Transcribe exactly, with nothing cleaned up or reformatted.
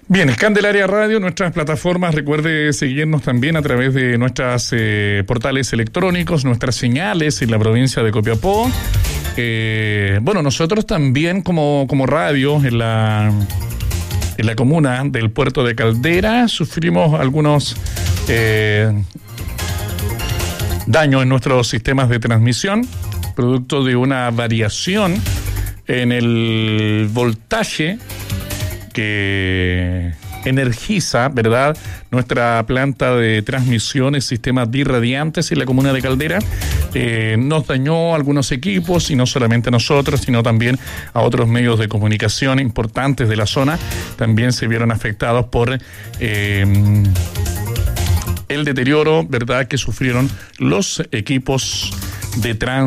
Bien, Candelaria Radio, nuestras plataformas, recuerde seguirnos también a través de nuestros eh, portales electrónicos, nuestras señales en la provincia de Copiapó. Eh, bueno, nosotros también como, como radio en la, en la comuna del Puerto de Caldera sufrimos algunos eh, daños en nuestros sistemas de transmisión, producto de una variación en el voltaje que energiza, ¿verdad?, nuestra planta de transmisiones, sistemas birradiantes en la comuna de Caldera. Eh, nos dañó algunos equipos, y no solamente a nosotros, sino también a otros medios de comunicación importantes de la zona. También se vieron afectados por eh, el deterioro, ¿verdad?, que sufrieron los equipos de transmisión